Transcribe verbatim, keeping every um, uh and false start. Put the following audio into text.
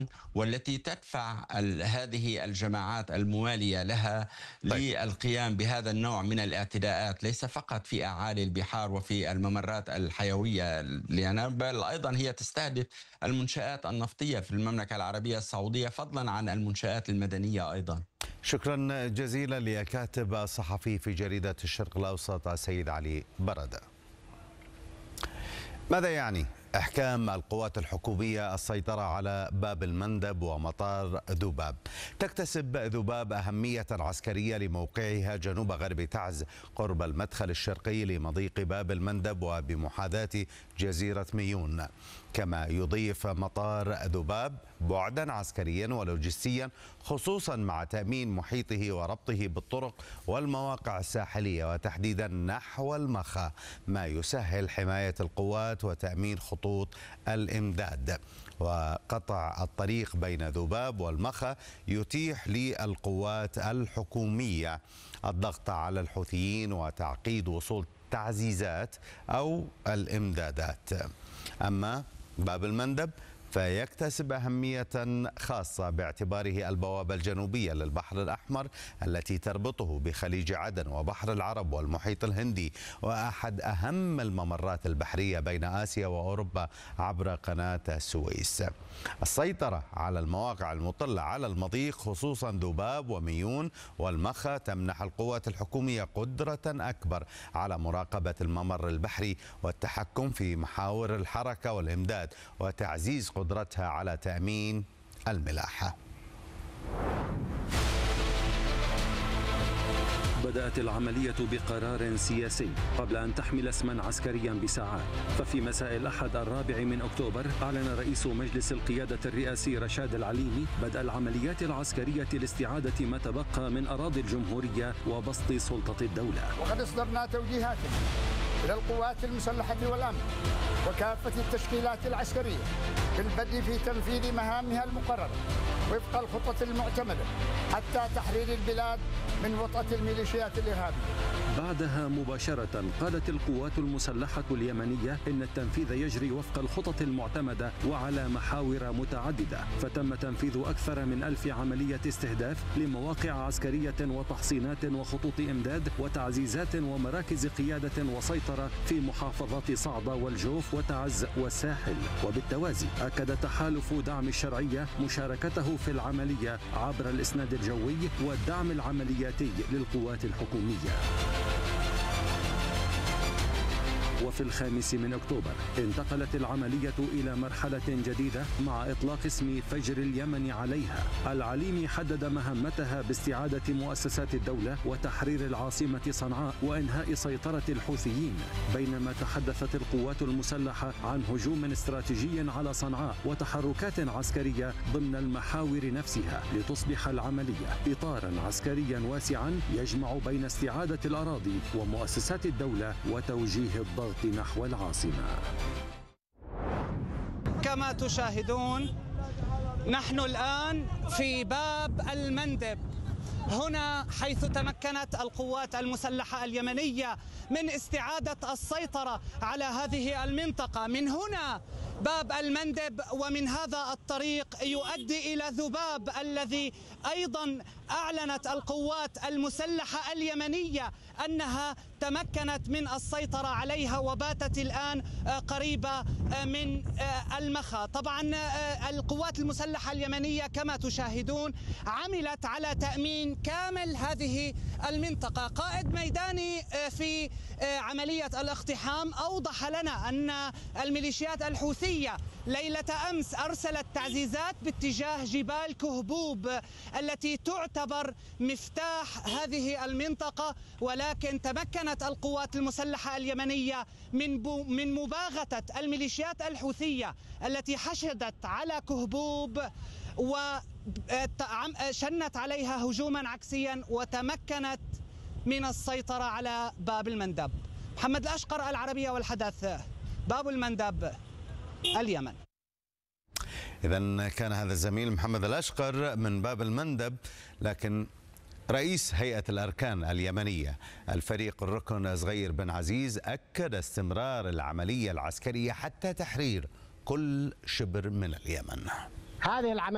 والتي تدفع ال- هذه الجماعات الموالية لها طيب. للقيام بهذا النوع من الاعتداءات، ليس فقط في أعالي البحار وفي الممرات الحيوية لنا، بل أيضا هي تستهدف المنشآت النفطية في المملكة العربية السعودية، فضلا عن المنشآت المدنية أيضا. شكرا جزيلا للكاتب الصحفي في جريدة الشرق الأوسط السيد علي برده. ماذا يعني إحكام القوات الحكومية السيطرة على باب المندب ومطار ذوباب؟ تكتسب ذوباب أهمية عسكرية لموقعها جنوب غرب تعز قرب المدخل الشرقي لمضيق باب المندب وبمحاذاة جزيرة ميون، كما يضيف مطار ذوباب بعدا عسكريا ولوجستيا، خصوصا مع تأمين محيطه وربطه بالطرق والمواقع الساحلية وتحديدا نحو المخا، ما يسهل حماية القوات وتأمين خطوط الإمداد. وقطع الطريق بين ذوباب والمخا يتيح للقوات الحكومية الضغط على الحوثيين وتعقيد وصول تعزيزات أو الإمدادات. أما باب المندب فيكتسب أهمية خاصة باعتباره البوابة الجنوبية للبحر الأحمر التي تربطه بخليج عدن وبحر العرب والمحيط الهندي، وأحد أهم الممرات البحرية بين آسيا وأوروبا عبر قناة السويس. السيطرة على المواقع المطلة على المضيق خصوصا ذوباب وميون والمخا تمنح القوات الحكومية قدرة أكبر على مراقبة الممر البحري والتحكم في محاور الحركة والإمداد وتعزيز قدرتها على تأمين الملاحة. بدأت العملية بقرار سياسي قبل أن تحمل اسما عسكريا بساعات. ففي مساء الأحد الرابع من أكتوبر أعلن رئيس مجلس القيادة الرئاسي رشاد العليمي بدء العمليات العسكرية لاستعادة ما تبقى من أراضي الجمهورية وبسط سلطة الدولة. وقد أصدرنا توجيهات إلى القوات المسلحة والأمن وكافة التشكيلات العسكرية بالبدء في تنفيذ مهامها المقررة وفق الخطط المعتمدة حتى تحرير البلاد من وطأة الميليشيات الإرهابية. بعدها مباشرة قالت القوات المسلحة اليمنية إن التنفيذ يجري وفق الخطط المعتمدة وعلى محاور متعددة، فتم تنفيذ أكثر من ألف عملية استهداف لمواقع عسكرية وتحصينات وخطوط إمداد وتعزيزات ومراكز قيادة وسيطرة في محافظات صعدة والجوف وتعز والساحل. وبالتوازي أكد تحالف دعم الشرعية مشاركته في العملية عبر الإسناد الجوي والدعم العملياتي للقوات الحكومية. وفي الخامس من أكتوبر انتقلت العملية إلى مرحلة جديدة مع إطلاق اسم فجر اليمن عليها. العليمي حدد مهمتها باستعادة مؤسسات الدولة وتحرير العاصمة صنعاء وإنهاء سيطرة الحوثيين، بينما تحدثت القوات المسلحة عن هجوم استراتيجي على صنعاء وتحركات عسكرية ضمن المحاور نفسها، لتصبح العملية إطارا عسكريا واسعا يجمع بين استعادة الأراضي ومؤسسات الدولة وتوجيه الضغط نحو العاصمة. كما تشاهدون نحن الآن في باب المندب، هنا حيث تمكنت القوات المسلحة اليمنية من استعادة السيطرة على هذه المنطقة. من هنا باب المندب، ومن هذا الطريق يؤدي إلى ذوباب الذي أيضا أعلنت القوات المسلحة اليمنية أنها تمكنت من السيطرة عليها وباتت الآن قريبة من المخا. طبعا القوات المسلحة اليمنية كما تشاهدون عملت على تأمين كامل هذه المنطقة. قائد ميداني في عملية الاقتحام أوضح لنا أن الميليشيات الحوثية ليلة أمس أرسلت تعزيزات باتجاه جبال كهبوب التي تعتبر مفتاح هذه المنطقة، ولكن تمكنت القوات المسلحة اليمنية من من مباغتة الميليشيات الحوثية التي حشدت على كهبوب وشنت عليها هجوما عكسيا وتمكنت من السيطرة على باب المندب. محمد الأشقر، العربية والحدث، باب المندب، اليمن. إذن كان هذا الزميل محمد الأشقر من باب المندب. لكن رئيس هيئة الأركان اليمنية الفريق الركن صغير بن عزيز أكد استمرار العملية العسكرية حتى تحرير كل شبر من اليمن. هذه العملية